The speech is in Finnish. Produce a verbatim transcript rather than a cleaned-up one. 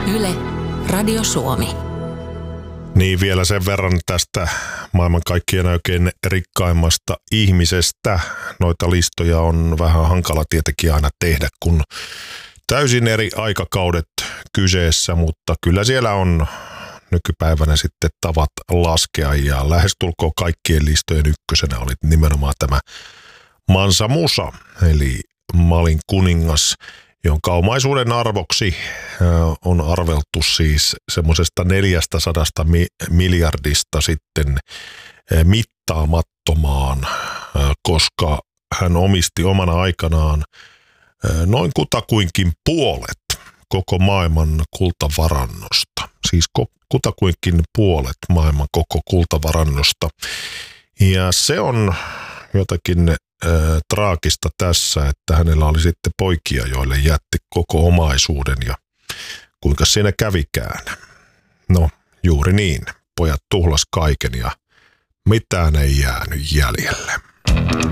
Yle, Radio Suomi. Niin vielä sen verran tästä maailman kaikkien oikein rikkaimmasta ihmisestä. Noita listoja on vähän hankala tietenkin aina tehdä, kun täysin eri aikakaudet kyseessä, mutta kyllä siellä on nykypäivänä sitten tavat laskea ja lähestulkoon kaikkien listojen ykkösenä oli nimenomaan tämä Mansa Musa, eli Malin kuningas, jonka omaisuuden arvoksi on arveltu siis semmoisesta neljästäsadasta miljardista sitten mittaamattomaan, koska hän omisti omana aikanaan noin kutakuinkin puolet koko maailman kultavarannosta. Siis kutakuinkin puolet maailman koko kultavarannosta. Ja se on jotakin traagista tässä, että hänellä oli sitten poikia, joille jätti koko omaisuuden ja kuinka siinä kävikään. No juuri niin, pojat tuhlas kaiken ja mitään ei jäänyt jäljelle.